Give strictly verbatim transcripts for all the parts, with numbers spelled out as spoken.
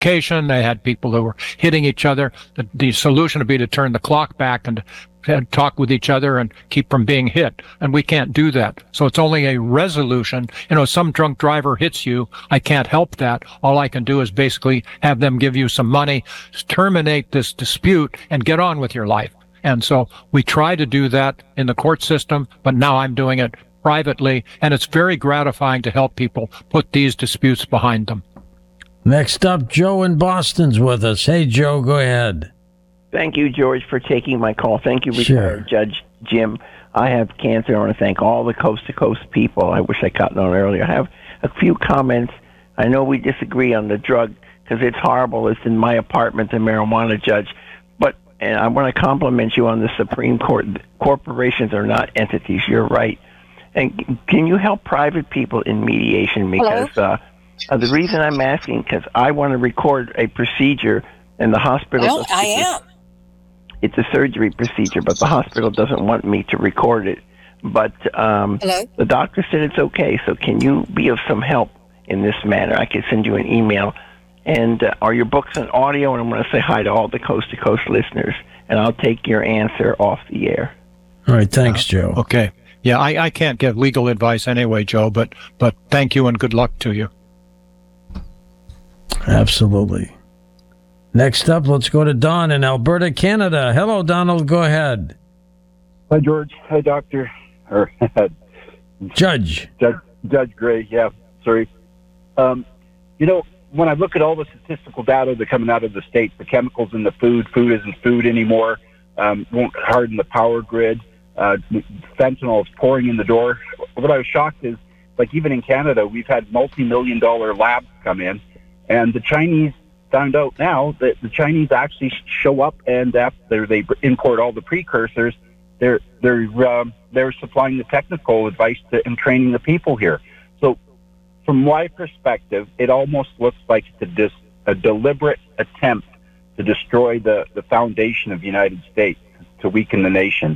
altercation. They had people who were hitting each other. The, the solution would be to turn the clock back and and talk with each other and keep from being hit. And we can't do that. So it's only a resolution. You know, some drunk driver hits you. I can't help that. All I can do is basically have them give you some money, terminate this dispute, and get on with your life. And so we try to do that in the court system, but now I'm doing it privately, and it's very gratifying to help people put these disputes behind them. Next up, Joe in Boston's with us. Hey, Joe, go ahead. Thank you, George, for taking my call. Thank you, retired Sure. Judge Jim. I have cancer. I want to thank all the coast-to-coast people. I wish I'd gotten on earlier. I have a few comments. I know we disagree on the drug because it's horrible. It's in my apartment, the marijuana judge. But and I want to compliment you on the Supreme Court. Corporations are not entities. You're right. And can you help private people in mediation? Because uh, uh, the reason I'm asking, because I want to record a procedure and the hospital... Well, I am. It's a surgery procedure, but the hospital doesn't want me to record it. But um, the doctor said it's okay. So can you be of some help in this matter? I can send you an email. And uh, are your books on audio? And I'm going to say hi to all the coast-to-coast listeners. And I'll take your answer off the air. All right. Thanks, Uh, Joe. Okay. Yeah, I, I can't give legal advice anyway, Joe, but, but thank you and good luck to you. Absolutely. Next up, let's go to Don in Alberta, Canada. Hello, Donald. Go ahead. Hi, George. Hi, Doctor. Or Judge. Judge. Judge Gray. Yeah, sorry. Um, you know, when I look at all the statistical data that are coming out of the States, the chemicals in the food, food isn't food anymore, um, won't harden the power grid, uh, fentanyl is pouring in the door. What I was shocked is, like, even in Canada, we've had multi-million dollar labs come in, and the Chinese found out now that the Chinese actually show up, and after they import all the precursors, they're they're um, they're supplying the technical advice to, and training the people here. So, from my perspective, it almost looks like it's a, dis, a deliberate attempt to destroy the, the foundation of the United States, to weaken the nation.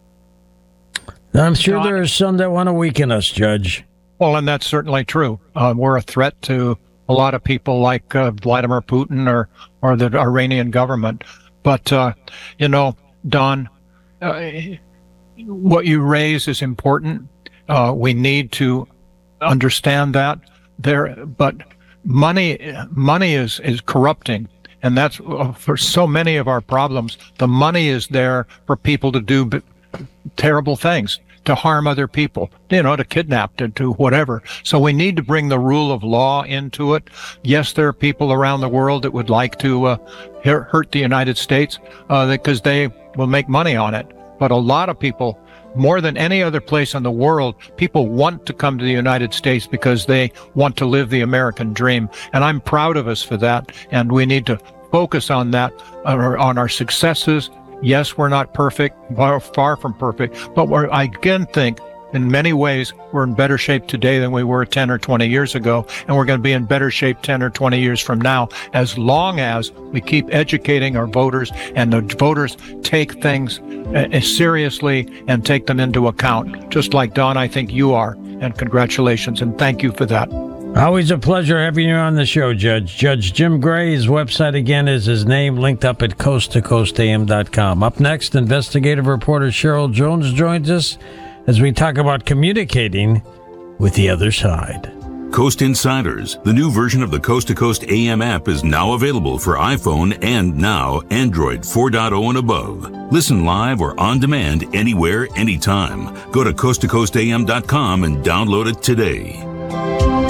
I'm sure there are some that want to weaken us, Judge. Well, and that's certainly true. Uh, we're a threat to a lot of people like uh, Vladimir Putin or, or the Iranian government. But, uh, you know, Don, uh, what you raise is important. Uh, we need to understand that there, but money, money is, is corrupting. And that's uh, for so many of our problems. The money is there for people to do b- terrible things, to harm other people, you know, to kidnap, to do whatever. So we need to bring the rule of law into it. Yes, there are people around the world that would like to uh, hurt the United States uh, because they will make money on it. But a lot of people, more than any other place in the world, people want to come to the United States because they want to live the American dream. And I'm proud of us for that. And we need to focus on that, uh, on our successes. Yes, we're not perfect, far, far from perfect, but we're, I again think in many ways we're in better shape today than we were ten or twenty years ago, and we're going to be in better shape ten or twenty years from now, as long as we keep educating our voters and the voters take things uh, seriously and take them into account, just like Don, I think you are. And congratulations, and thank you for that. Always a pleasure having you on the show, Judge. Judge Jim Gray, his website again is his name, linked up at coast to coast a m dot com. Up next, investigative reporter Cheryl Jones joins us as we talk about communicating with the other side. Coast Insiders, the new version of the Coast to Coast A M app, is now available for iPhone and now Android four point oh and above. Listen live or on demand anywhere, anytime. Go to coast to coast a m dot com and download it today.